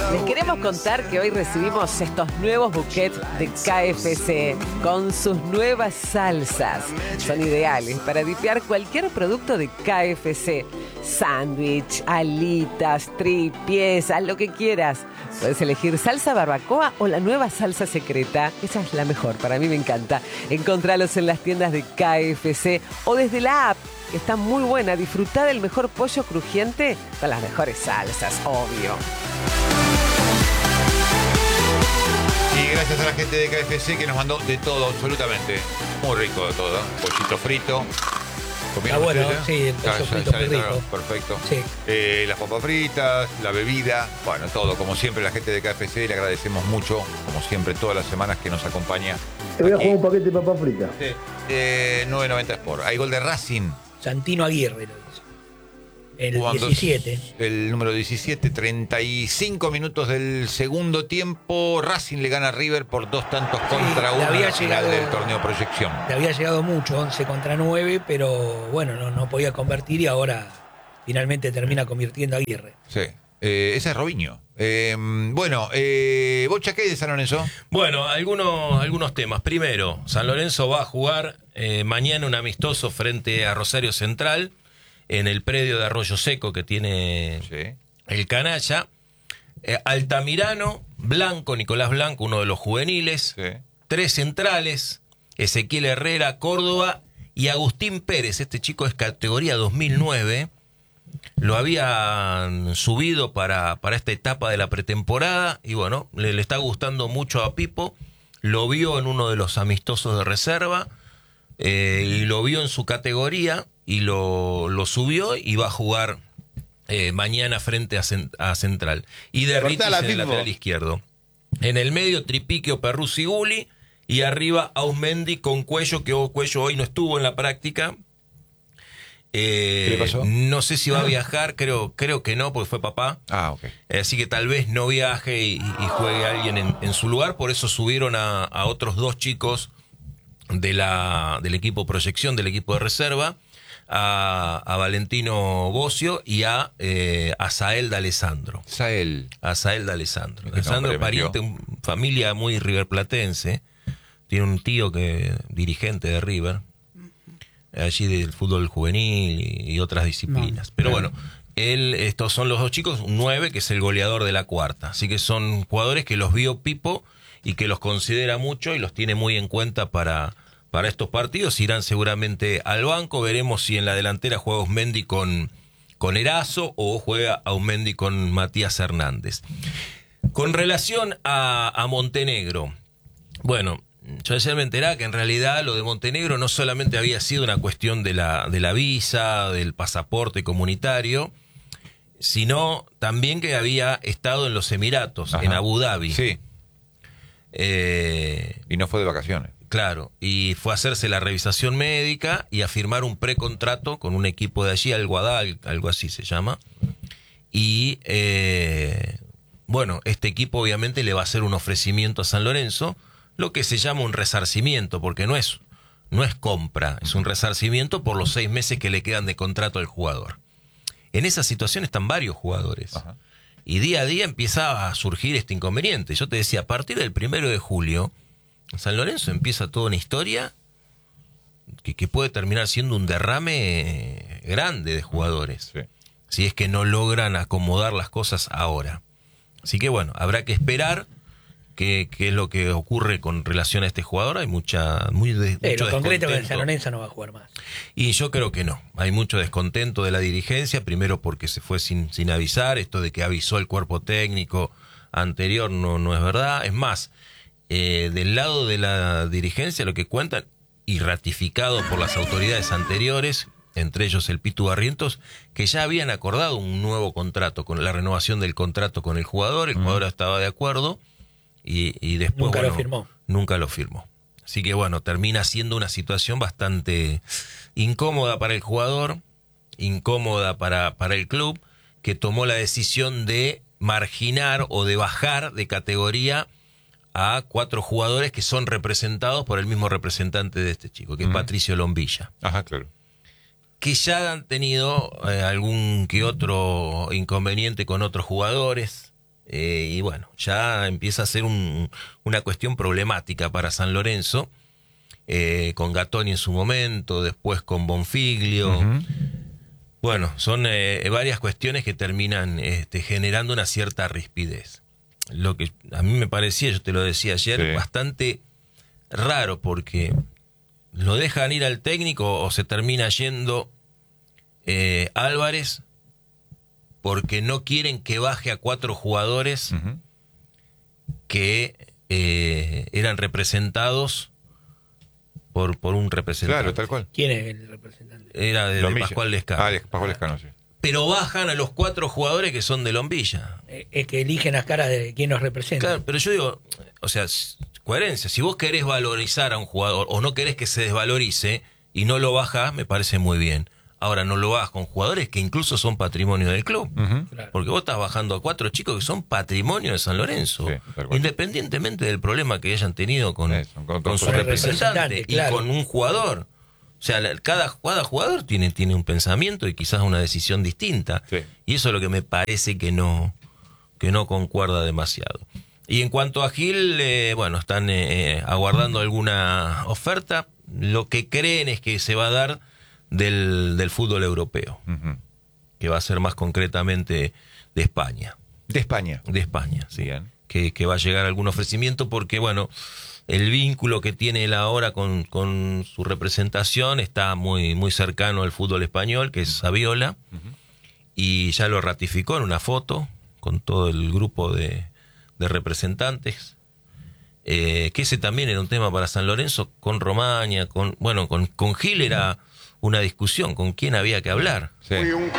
Les queremos contar que hoy recibimos estos nuevos buquets de KFC con sus nuevas salsas. Son ideales para dipear cualquier producto de KFC. Sándwich, alitas, tripies, haz lo que quieras. Puedes elegir salsa barbacoa o la nueva salsa secreta. Esa es la mejor, para mí me encanta. Encontralos en las tiendas de KFC o desde la app, que está muy buena. Disfrutá del mejor pollo crujiente con las mejores salsas, obvio. Y gracias a la gente de KFC que nos mandó de todo, absolutamente. Muy rico de todo. Pollito frito. Está bueno, sí, el pollo frito muy rico. Perfecto. Sí. Las papas fritas, la bebida, bueno, todo. Como siempre, la gente de KFC, le agradecemos mucho, como siempre, todas las semanas que nos acompaña. Te voy a jugar un paquete de papas fritas. Sí. 9.90 Sport. Hay gol de Racing. Santino Aguirre lo hizo. El 17. El número 17, 35 minutos del segundo tiempo. Racing le gana a River por 2 tantos contra 1 en la final del torneo Proyección. Le había llegado mucho, 11 contra 9, pero bueno, no podía convertir y ahora finalmente termina convirtiendo a Aguirre. Sí. Ese es Robinho. Bocha, ¿qué hay de San Lorenzo? Bueno, algunos temas. Primero, San Lorenzo va a jugar mañana un amistoso frente a Rosario Central en el predio de Arroyo Seco que tiene el canalla. Altamirano, Blanco, Nicolás Blanco, uno de los juveniles. 3 centrales, Ezequiel Herrera, Córdoba y Agustín Pérez. Este chico es categoría 2009. Lo habían subido para esta etapa de la pretemporada y bueno, le está gustando mucho a Pipo. Lo vio en uno de los amistosos de reserva y lo vio en su categoría y lo subió y va a jugar mañana frente a Central. Y de Ritis en el lateral izquierdo. En el medio, Tripiquio, Perruzzi, Guli y arriba Ausmendi con Cuello, que Cuello hoy no estuvo en la práctica. ¿Qué le pasó? No sé si va a viajar, creo que no, porque fue papá. Ok. Así que tal vez no viaje y juegue alguien en su lugar. Por eso subieron a otros 2 chicos del equipo Proyección, del equipo de reserva, a Valentino Bocio y a Sael D'Alessandro. A Sael D'Alessandro. D'Alessandro, pariente, familia muy riverplatense. Tiene un tío dirigente de River, allí del fútbol juvenil y otras disciplinas. Pero bueno, estos son los 2 chicos, un 9 que es el goleador de la cuarta. Así que son jugadores que los vio Pipo y que los considera mucho y los tiene muy en cuenta para estos partidos. Irán seguramente al banco. Veremos si en la delantera juega Ausmendi con Erazo o juega Ausmendi con Matías Hernández. Con relación a Montenegro, bueno, yo ayer me enteraba que en realidad lo de Montenegro no solamente había sido una cuestión de la visa, del pasaporte comunitario, sino también que había estado en los Emiratos, en Abu Dhabi. Sí. Y no fue de vacaciones. Claro, y fue a hacerse la revisación médica y a firmar un precontrato con un equipo de allí, Al Guadal, algo así se llama. Y bueno, este equipo obviamente le va a hacer un ofrecimiento a San Lorenzo, lo que se llama un resarcimiento, porque no es compra, es un resarcimiento por los 6 meses que le quedan de contrato al jugador. En esa situación están varios jugadores. Y día a día empieza a surgir este inconveniente. Yo te decía, a partir del 1 de julio, San Lorenzo empieza toda una historia que puede terminar siendo un derrame grande de jugadores. Si es que no logran acomodar las cosas ahora. Así que bueno, habrá que esperar qué es lo que ocurre con relación a este jugador. Hay mucho lo concreto que el San Lorenzo no va a jugar más. Y yo creo que no. Hay mucho descontento de la dirigencia, primero porque se fue sin avisar. Esto de que avisó el cuerpo técnico anterior no es verdad. Es más, del lado de la dirigencia lo que cuentan, y ratificado por las autoridades anteriores, entre ellos el Pitu Barrientos, que ya habían acordado un nuevo contrato, con la renovación del contrato con el jugador estaba de acuerdo, y después nunca lo firmó. Así que bueno, termina siendo una situación bastante incómoda para el jugador, incómoda para el club, que tomó la decisión de marginar o de bajar de categoría a 4 jugadores que son representados por el mismo representante de este chico, que es Patricio Lombilla. Claro. Que ya han tenido algún que otro inconveniente con otros jugadores. y bueno, ya empieza a ser una cuestión problemática para San Lorenzo, con Gattoni en su momento, después con Bonfiglio. Bueno, son varias cuestiones que terminan generando una cierta rispidez. Lo que a mí me parecía, yo te lo decía ayer, bastante raro, porque lo dejan ir al técnico o se termina yendo Álvarez porque no quieren que baje a 4 jugadores que eran representados por un representante. Claro, tal cual. ¿Quién es el representante? Era de Pascual Lescano. Pascual Lescano, sí. Pero bajan a los 4 jugadores que son de Lombilla. Es que eligen las caras de quién nos representa. Claro, pero yo digo, o sea, coherencia. Si vos querés valorizar a un jugador o no querés que se desvalorice y no lo bajás, me parece muy bien. Ahora no lo hagas con jugadores que incluso son patrimonio del club. Claro. Porque vos estás bajando a 4 chicos que son patrimonio de San Lorenzo. Sí, independientemente del problema que hayan tenido con su el representante y claro. con un jugador. O sea, cada jugador tiene un pensamiento y quizás una decisión distinta. Sí. Y eso es lo que me parece que no concuerda demasiado. Y en cuanto a Gil, bueno, están aguardando alguna oferta. Lo que creen es que se va a dar del fútbol europeo, que va a ser más concretamente de España. De España. De España, sí. Bien. Que va a llegar algún ofrecimiento porque, bueno, el vínculo que tiene él ahora con su representación está muy, muy cercano al fútbol español, que es Saviola, y ya lo ratificó en una foto con todo el grupo de representantes. Que ese también era un tema para San Lorenzo, con Romaña, con Gil era una discusión con quién había que hablar. Sí.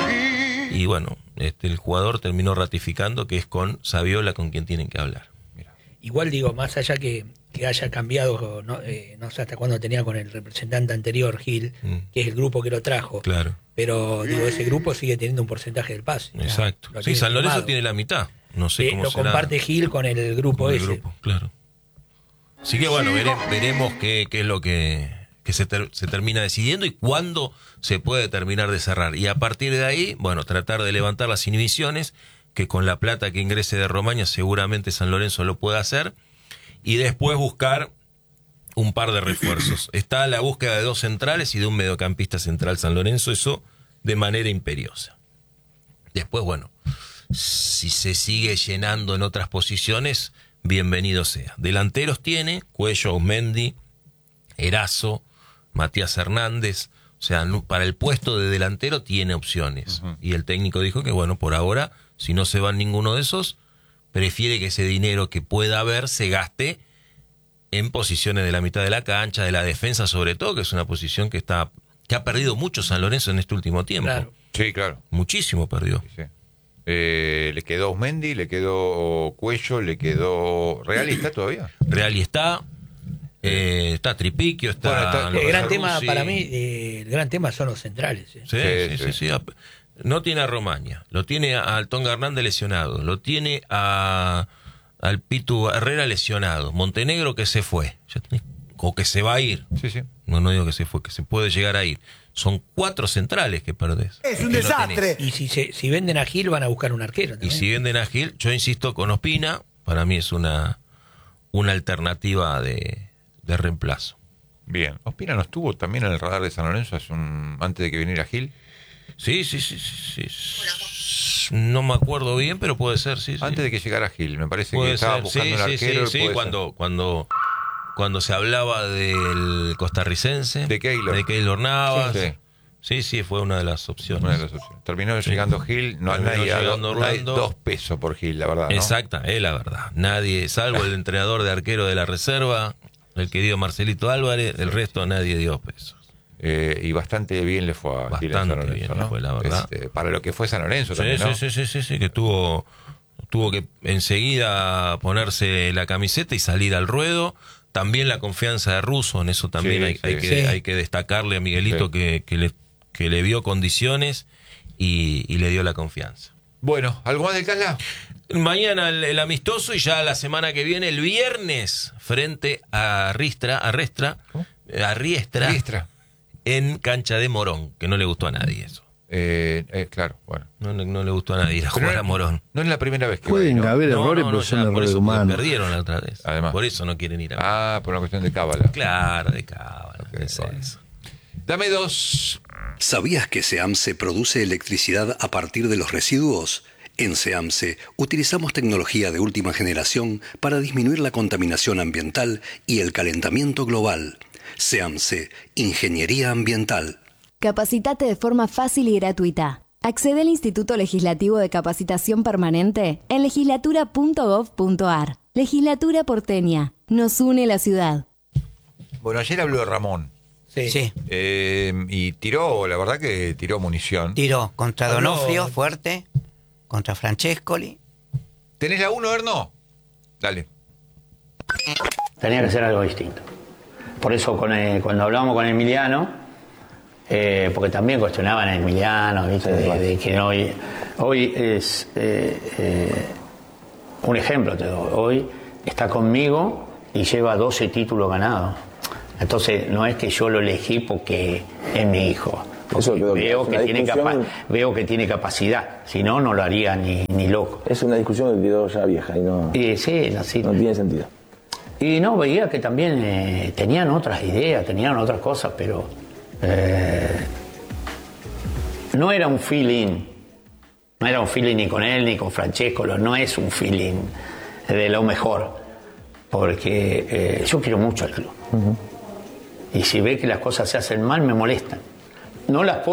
Y bueno, el jugador terminó ratificando que es con Saviola con quien tienen que hablar. Igual digo, más allá que haya cambiado, no sé hasta cuándo tenía con el representante anterior, Gil, que es el grupo que lo trajo. Claro. Pero digo, ese grupo sigue teniendo un porcentaje del pase. Exacto. Sí, San Lorenzo tiene la mitad. No sé cómo lo será. comparte Gil con el grupo Con el ese. grupo, claro. Así que bueno, veremos qué es lo que se termina decidiendo y cuándo se puede terminar de cerrar. Y a partir de ahí, bueno, tratar de levantar las inhibiciones, que con la plata que ingrese de Romaña seguramente San Lorenzo lo puede hacer, y después buscar un par de refuerzos. Está la búsqueda de 2 centrales y de un mediocampista central San Lorenzo, eso de manera imperiosa. Después, bueno, si se sigue llenando en otras posiciones, bienvenido sea. Delanteros tiene Cuello, Mendy, Erazo, Matías Hernández. O sea, para el puesto de delantero tiene opciones. Y el técnico dijo que, bueno, por ahora, si no se va ninguno de esos, prefiere que ese dinero que pueda haber se gaste en posiciones de la mitad de la cancha, de la defensa sobre todo, que es una posición que ha perdido mucho San Lorenzo en este último tiempo. Claro. Sí, claro. Muchísimo perdió. Sí. Le quedó Osmendi, le quedó Cuello, le quedó... ¿Real está todavía? Real está Tripiquio, está... El gran tema para mí, el gran tema son los centrales. Sí. No tiene a Romaña, lo tiene a Altonga Hernández lesionado, lo tiene al Pitu Herrera lesionado, Montenegro que se fue, o que se va a ir. Sí. No digo que se fue, que se puede llegar a ir. Son 4 centrales que perdés. Es un desastre. Y si venden a Gil van a buscar un arquero también. Y si venden a Gil, yo insisto con Ospina, para mí es una alternativa de reemplazo. Bien. ¿Ospina no estuvo también en el radar de San Lorenzo antes de que viniera Gil? Sí. No me acuerdo bien, pero puede ser, sí. Antes de que llegara Gil, me parece puede que estaba ser. buscando un arquero. Sí, cuando se hablaba del costarricense, de Keylor Navas. Sí, fue una de las opciones. Terminó llegando Gil, nadie ha dado 2 pesos por Gil, la verdad, ¿no? Exacta, es la verdad. Nadie, salvo el entrenador de arquero de la reserva, el querido Marcelito Álvarez, el resto nadie dio pesos. Y bastante bien le fue a Gil en San Lorenzo, bien, ¿no? Fue, la verdad. Para lo que fue San Lorenzo también, ¿no? Sí, que tuvo que enseguida ponerse la camiseta y salir al ruedo. También la confianza de Russo, en eso también hay que destacarle a Miguelito que le vio condiciones y le dio la confianza. Bueno, ¿algo más del Casla? Mañana el amistoso y ya la semana que viene, el viernes, frente a Riestra, en cancha de Morón, que no le gustó a nadie eso. Claro, bueno. No le gustó a nadie ir a jugar a Morón. No es la primera vez que pueden va, ¿no? haber errores, pero son errores humanos. Perdieron la otra vez. Además. Por eso no quieren ir a por una cuestión de cábala. Claro, de cábala. Okay, Es bueno. eso. Dame 2. ¿Sabías que SEAMSE produce electricidad a partir de los residuos? En SEAMSE utilizamos tecnología de última generación para disminuir la contaminación ambiental y el calentamiento global. SEAMSE, Ingeniería Ambiental. Capacitate de forma fácil y gratuita. Accede al Instituto Legislativo de Capacitación Permanente en legislatura.gov.ar. Legislatura porteña. Nos une la ciudad. Bueno, ayer habló Ramón. Sí. Y tiró, la verdad que tiró munición. Tiró contra Donofrio, fuerte, contra Francescoli. ¿Tenés la 1, Erno? Dale. Tenía que hacer algo distinto. Por eso cuando hablábamos con Emiliano, porque también cuestionaban a Emiliano, ¿viste? De que hoy es un ejemplo te doy. Hoy está conmigo y lleva 12 títulos ganados. Entonces no es que yo lo elegí porque es mi hijo. Veo que tiene capacidad. Si no, no lo haría ni loco. Es una discusión que quedó ya vieja y no, no tiene sentido. Y no, veía que también tenían otras ideas, tenían otras cosas, pero no era un feeling. No era un feeling ni con él ni con Francesco, no es un feeling de lo mejor. Porque yo quiero mucho al club. Y si ve que las cosas se hacen mal, me molestan. No las puedo